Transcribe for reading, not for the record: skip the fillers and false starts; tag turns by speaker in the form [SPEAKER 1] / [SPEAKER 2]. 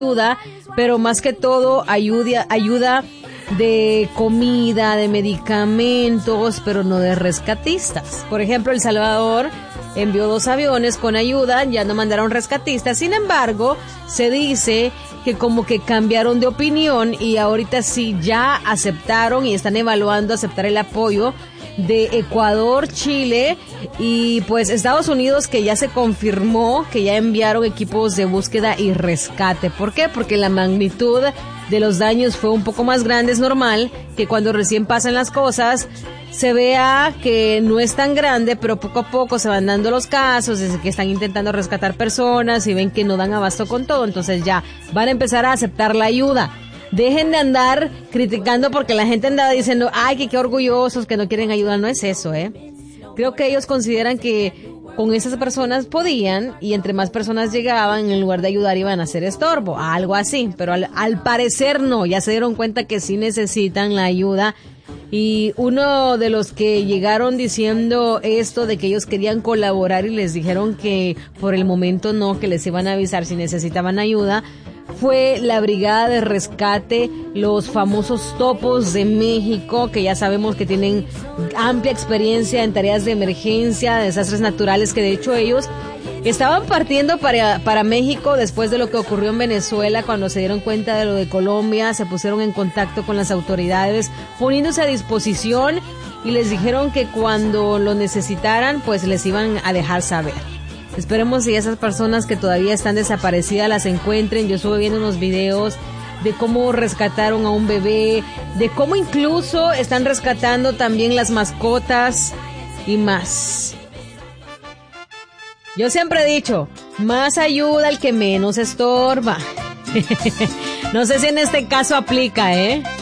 [SPEAKER 1] ayuda, pero más que todo ayuda de comida, de medicamentos, pero no de rescatistas. Por ejemplo, El Salvador envió 2 aviones con ayuda, ya no mandaron rescatistas. Sin embargo, se dice que como que cambiaron de opinión y ahorita sí ya aceptaron y están evaluando aceptar el apoyo de Ecuador, Chile y pues Estados Unidos, que ya se confirmó que ya enviaron equipos de búsqueda y rescate. ¿Por qué? Porque la magnitud de los daños fue un poco más grande. Es normal que cuando recién pasan las cosas se vea que no es tan grande, pero poco a poco se van dando los casos, desde que están intentando rescatar personas y ven que no dan abasto con todo, entonces ya van a empezar a aceptar la ayuda. Dejen de andar criticando porque la gente andaba diciendo, ay, que qué orgullosos, que no quieren ayuda. No es eso, Creo que ellos consideran que con esas personas podían y entre más personas llegaban, en lugar de ayudar iban a hacer estorbo, algo así. Pero al parecer no, ya se dieron cuenta que sí necesitan la ayuda. Y uno de los que llegaron diciendo esto de que ellos querían colaborar y les dijeron que por el momento no, que les iban a avisar si necesitaban ayuda, fue la Brigada de Rescate, los famosos Topos de México, que ya sabemos que tienen amplia experiencia en tareas de emergencia, de desastres naturales, que de hecho ellos estaban partiendo para México después de lo que ocurrió en Venezuela. Cuando se dieron cuenta de lo de Colombia, se pusieron en contacto con las autoridades, poniéndose a disposición y les dijeron que cuando lo necesitaran, pues les iban a dejar saber. Esperemos que esas personas que todavía están desaparecidas las encuentren. Yo estuve viendo unos videos de cómo rescataron a un bebé, de cómo incluso están rescatando también las mascotas y más. Yo siempre he dicho, más ayuda al que menos estorba. No sé si en este caso aplica,